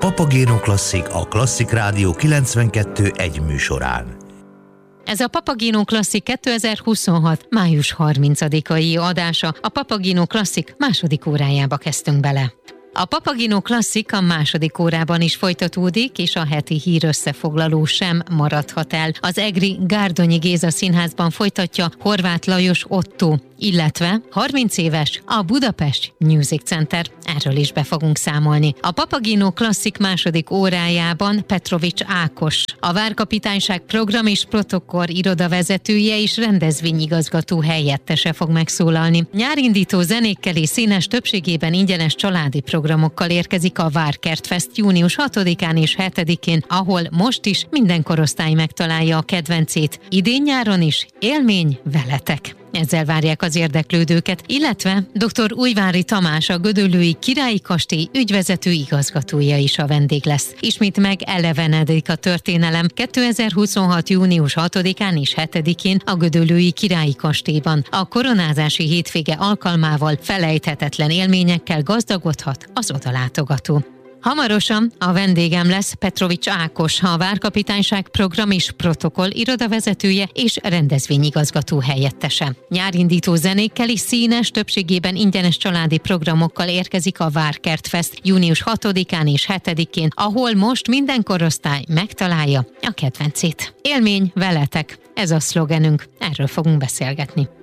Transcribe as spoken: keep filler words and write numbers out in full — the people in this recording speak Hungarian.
Papagéno Klasszik a Klasszik Rádió kilencvenkettő egy műsorán. Ez a Papagéno Klasszik kétezer-huszonhat. május harmincadikai adása. A Papagéno Klasszik második órájába kezdtünk bele. A Papagéno Klasszik a második órában is folytatódik, és a heti hírösszefoglaló sem maradhat el. Az egri Gárdonyi Géza Színházban folytatja Horváth Lajos Otto, illetve harminc éves a Budapest Music Center. Erről is be fogunk számolni. A Papagéno Klasszik második órájában Petrovics Ákos, a Várkapitányság program és protokoll irodavezetője és rendezvényigazgató helyettese fog megszólalni. Nyárindító zenékkel és színes, többségében ingyenes családi programokkal érkezik a Várkertfest június hatodikán és hetedikén, ahol most is minden korosztály megtalálja a kedvencét. Idén nyáron is élmény veletek. Ezzel várják az érdeklődőket, illetve dr. Újvári Tamás, a Gödöllői Királyi Kastély ügyvezető igazgatója is a vendég lesz. Ismét megelevenedik a történelem kétezer-huszonhat. június hatodikán és hetedikén a Gödöllői Királyi Kastélyban. A koronázási hétvége alkalmával felejthetetlen élményekkel gazdagodhat az odalátogató. Hamarosan a vendégem lesz Petrovics Ákos, a Várkapitányság program és protokoll irodavezetője és rendezvényigazgató helyettese. Nyárindító zenékkel és színes, többségében ingyenes családi programokkal érkezik a Várkertfest június hatodikán és hetedikén, ahol most minden korosztály megtalálja a kedvencét. Élmény veletek, ez a szlogenünk, erről fogunk beszélgetni.